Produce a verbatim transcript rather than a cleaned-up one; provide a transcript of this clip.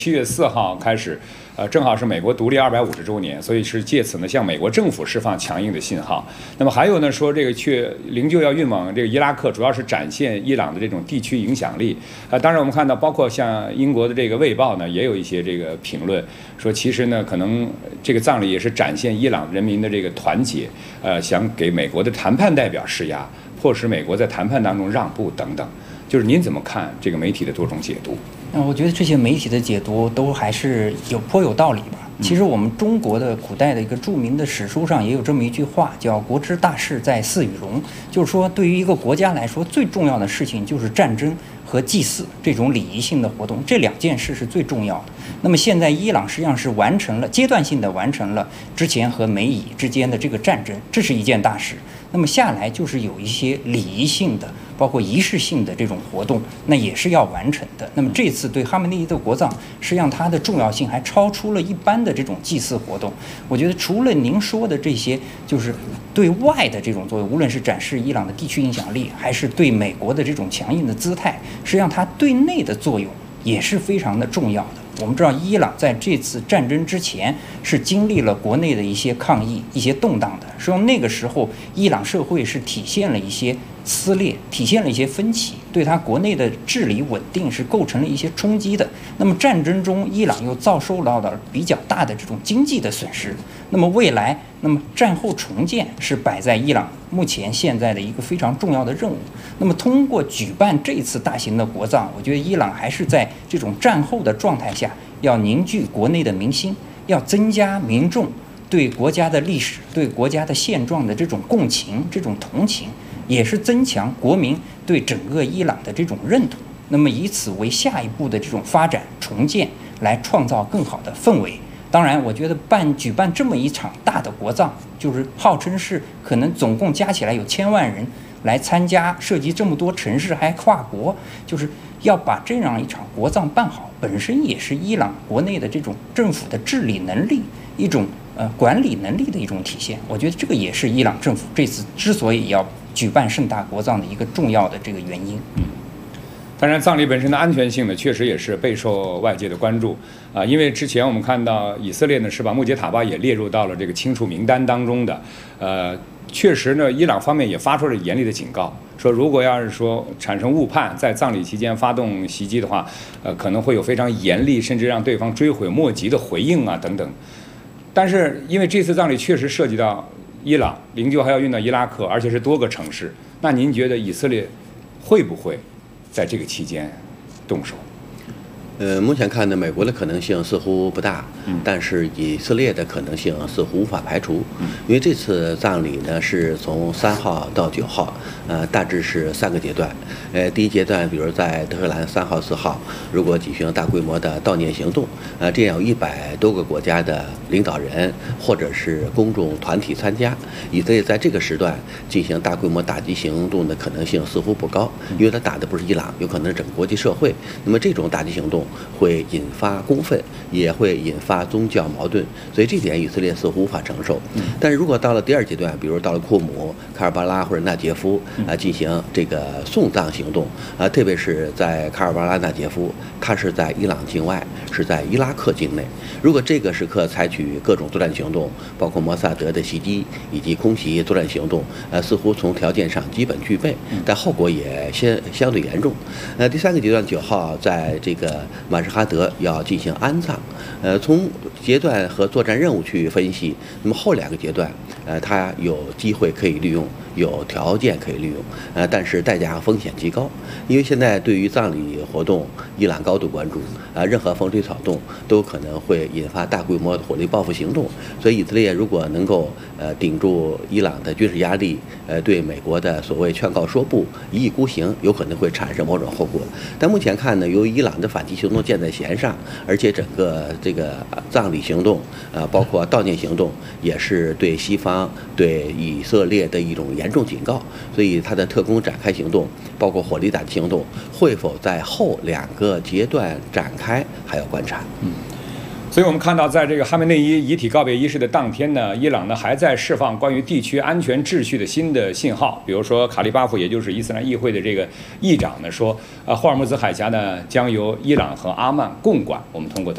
七月四号开始，呃，正好是美国独立二百五十周年，所以是借此呢向美国政府释放强硬的信号。那么还有呢，说这个去灵柩要运往这个伊拉克，主要是展现伊朗的这种地区影响力。啊、呃，当然我们看到，包括像英国的这个《卫报》呢，也有一些这个评论说，其实呢，可能这个葬礼也是展现伊朗人民的这个团结，呃，想给美国的谈判代表施压，迫使美国在谈判当中让步等等。就是您怎么看这个媒体的多种解读？ 嗯，我觉得这些媒体的解读都还是有颇有道理吧。其实我们中国的古代的一个著名的史书上也有这么一句话，叫“国之大事在祀与戎”，就是说对于一个国家来说，最重要的事情就是战争和祭祀这种礼仪性的活动，这两件事是最重要的。那么现在伊朗实际上是完成了阶段性的完成了之前和美以之间的这个战争，这是一件大事。那么下来就是有一些礼仪性的，包括仪式性的这种活动，那也是要完成的。那么这次对哈梅内伊的国葬，实际上它的重要性还超出了一般的这种祭祀活动。我觉得除了您说的这些，就是对外的这种作用，无论是展示伊朗的地区影响力，还是对美国的这种强硬的姿态，实际上它对内的作用也是非常的重要的。我们知道，伊朗在这次战争之前是经历了国内的一些抗议、一些动荡的。实际上，那个时候伊朗社会是体现了一些撕裂，体现了一些分歧，对它国内的治理稳定是构成了一些冲击的。那么战争中，伊朗又遭受到了比较大的这种经济的损失。那么未来，那么战后重建是摆在伊朗目前现在的一个非常重要的任务。那么通过举办这次大型的国葬，我觉得伊朗还是在这种战后的状态下，要凝聚国内的民心，要增加民众对国家的历史、对国家的现状的这种共情、这种同情，也是增强国民对整个伊朗的这种认同。那么以此为下一步的这种发展重建，来创造更好的氛围。当然，我觉得办举办这么一场大的国葬，就是号称是可能总共加起来有千万人来参加，涉及这么多城市还跨国，就是要把这样一场国葬办好，本身也是伊朗国内的这种政府的治理能力、一种呃管理能力的一种体现。我觉得这个也是伊朗政府这次之所以要举办盛大国葬的一个重要的这个原因。 嗯。当然，葬礼本身的安全性呢，确实也是备受外界的关注啊。因为之前我们看到以色列呢是把穆杰塔巴也列入到了这个清除名单当中的，呃，确实呢，伊朗方面也发出了严厉的警告，说如果要是说产生误判，在葬礼期间发动袭击的话，呃，可能会有非常严厉，甚至让对方追悔莫及的回应啊等等。但是因为这次葬礼确实涉及到伊朗，灵柩还要运到伊拉克，而且是多个城市，那您觉得以色列会不会在这个期间动手？ 呃，目前看呢，美国的可能性似乎不大，嗯，但是以色列的可能性似乎无法排除，嗯，因为这次葬礼呢是从三号到九号，呃，大致是三个阶段，呃，第一阶段，比如在德黑兰三号、四号，如果举行大规模的悼念行动，呃，这样有一百多个国家的领导人或者是公众团体参加，以色列在这个时段进行大规模打击行动的可能性似乎不高，因为它打的不是伊朗，有可能是整个国际社会，那么这种打击行动会引发公愤，也会引发宗教矛盾，所以这点以色列似乎无法承受。但是如果到了第二阶段，比如到了库姆、卡尔巴拉或者纳杰夫啊，进行这个送葬行动啊，特别是在卡尔巴拉、纳杰夫，它是在伊朗境外，是在伊拉克境内。如果这个时刻采取各种作战行动，包括摩萨德的袭击以及空袭作战行动，呃，似乎从条件上基本具备，但后果也相相对严重。呃，第三个阶段九号在这个马什哈德要进行安葬，呃，从阶段和作战任务去分析，那么后两个阶段，呃，它有机会可以利用，有条件可以利用，呃，但是代价和风险极高，因为现在对于葬礼活动，伊朗高度关注，啊、呃，任何风吹草动都可能会引发大规模的火力报复行动，所以以色列如果能够呃顶住伊朗的军事压力，呃，对美国的所谓劝告说不，一意孤行，有可能会产生某种后果。但目前看呢，由于伊朗的反击行动箭在弦上，而且整个这个葬礼行动，呃，包括悼念行动，也是对西方、对以色列的一种严重警告。所以，它的特工展开行动，包括火力打击行动，会否在后两个阶段展开，还要观察。 嗯。所以我们看到，在这个哈梅内伊遗体告别仪式的当天呢，伊朗呢还在释放关于地区安全秩序的新的信号。比如说，卡利巴夫，也就是伊斯兰议会的这个议长呢说，呃，霍尔木兹海峡呢将由伊朗和阿曼共管。我们通过。